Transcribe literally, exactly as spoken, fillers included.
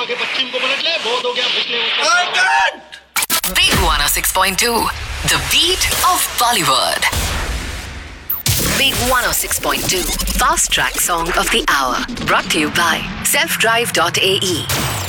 पूर्व के पश्चिम को पलट ले, बहुत हो गया पिछले I can't! Big one oh six point two, the beat of Bollywood. Big one oh six point two, fast track song of the hour. Brought to you by self drive dot a e.